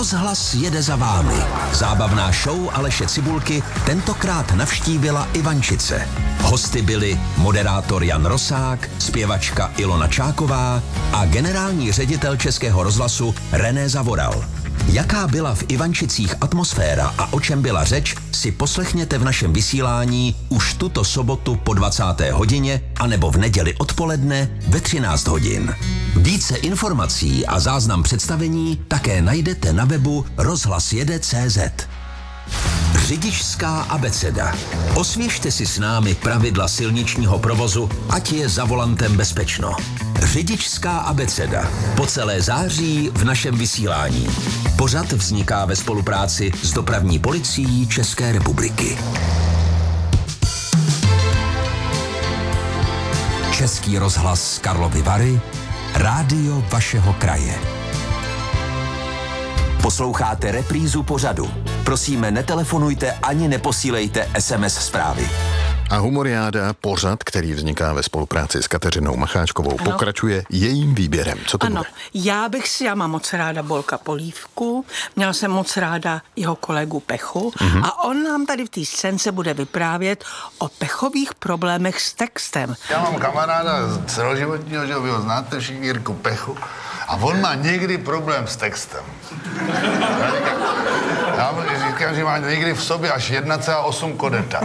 Rozhlas jede za vámi. Zábavná show Aleše Cibulky tentokrát navštívila Ivančice. Hosty byli moderátor Jan Rosák, zpěvačka Ilona Čáková a generální ředitel Českého rozhlasu René Zavoral. Jaká byla v Ivančicích atmosféra a o čem byla řeč, si poslechněte v našem vysílání už tuto sobotu po 20. hodině anebo v neděli odpoledne ve 13 hodin. Více informací a záznam představení také najdete na webu rozhlasjede.cz. Řidičská abeceda. Osvěžte si s námi pravidla silničního provozu, ať je za volantem bezpečno. Řidičská abeceda. Po celé září v našem vysílání. Pořad vzniká ve spolupráci s Dopravní policií České republiky. Český rozhlas Karlovy Vary, rádio vašeho kraje. Posloucháte reprízu pořadu. Prosíme, netelefonujte ani neposílejte SMS zprávy. A Humoriáda, pořad, který vzniká ve spolupráci s Kateřinou Macháčkovou, pokračuje jejím výběrem. Co to bude? Já mám moc ráda Bolka Polívku, měla jsem moc ráda jeho kolegu Pechu a on nám tady v té scénce bude vyprávět o Pechových problémech s textem. Já mám kamaráda celoživotního, že vy ho znáte všichni, Jirku Pechu, a on má někdy problém s textem. Já říkám, že má někdy v sobě až 1,8 kodeta.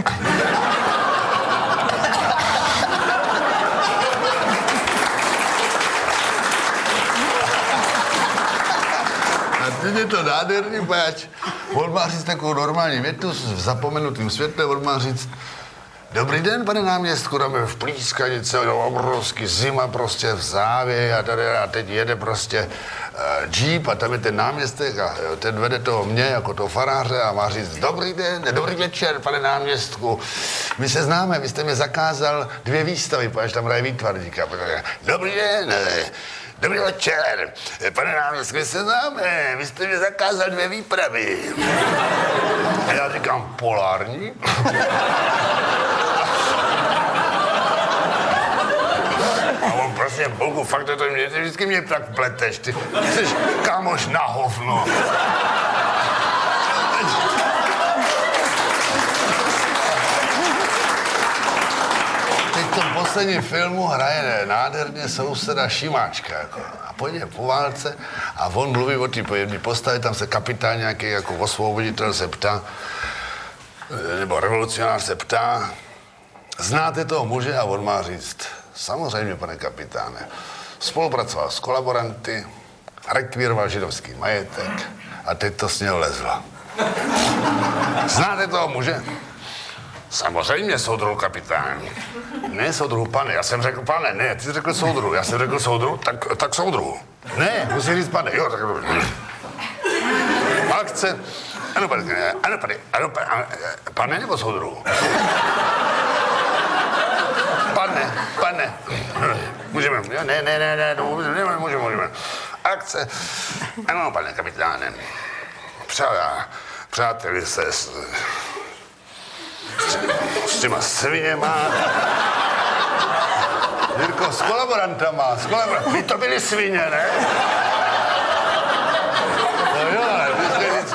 Teď je to nádherný, páč. On má říct takovou normální větu v zapomenutým světle, on má říct: Dobrý den, pane náměstku, tam je v Plískanice, obrovský zima prostě v závě a teď jede prostě džíp a tam je ten náměstek a ten vede toho mě jako toho faráře a má říct: Dobrý den, dobrý večer, pane náměstku, my se známe, vy jste mě zakázal 2 výstavy, až tam hraje výtvarník. Dobrý den, dobrý večer, pane náměstku, my se známe, vy jste mě zakázal 2 výpravy. A já říkám: Polární? A on prostě, Bohu, fakt to mě, ty vždycky mě tak pleteš, ty jsi kámoš na hovno. Teď v tom posledním filmu hraje nádherně souseda Šimáčka, jako, a pojde po válce a on mluví o té postavě, tam se kapitán nějaký jako osvoboditel se ptá, nebo revolucionář se ptá: Znáte toho muže? A on má říct: Samozřejmě, pane kapitáne. Spolupracoval s kolaboranty, rekvíroval židovský majetek a teď to s něho lezlo. Znáte toho muže? Samozřejmě, soudruhu kapitán. Ne, soudruhu, pane, já jsem řekl pane, ne, ty jsi řekl soudruhu, já jsem řekl soudruhu, tak soudruhu. Ne, musí říct pane, jo, tak... Akce, ano, pane nebo soudruhu? Pane, můžeme, ne, můžeme. Akce, ano, pane kapitáne, přáteli se s těma sviněma, Jirko, s kolaborantama, vy to byli svině, ne?